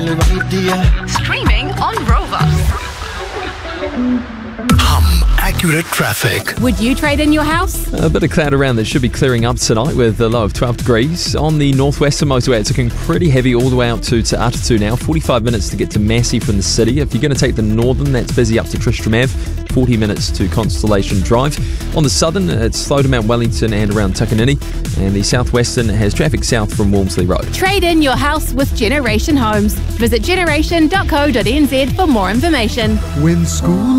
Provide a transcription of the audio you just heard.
Streaming on Rover. Accurate traffic. Would you trade in your house? A bit of cloud around that should be clearing up tonight with a low of 12 degrees. On the northwestern motorway, it's looking pretty heavy all the way out to Te Atatu now. 45 minutes to get to Massey from the city. If you're going to take the northern, that's busy up to Tristram Ave. 40 minutes to Constellation Drive. On the southern, it's slow to Mount Wellington and around Tukanini. And the southwestern has traffic south from Walmsley Road. Trade in your house with Generation Homes. Visit generation.co.nz for more information. When school